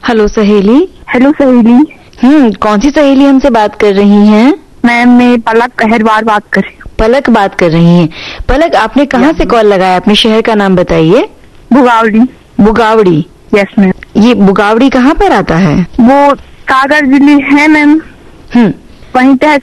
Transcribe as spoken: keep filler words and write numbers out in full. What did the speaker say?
Hello सहेली। Hello सहेली। हम्म कौन सी सहेली हमसे बात कर रही हैं? मैम मैं पलक अहरवार बात कर रही हूँ। पलक बात कर रही हैं। पलक आपने कहाँ से कॉल लगाया? अपने शहर का नाम बताइए। बुगावड़ी। बुगावड़ी? Yes ma'am. ये बुगावड़ी कहाँ पर आता है? वो कागड़ जिले है मैम। हम्म वहीं पे है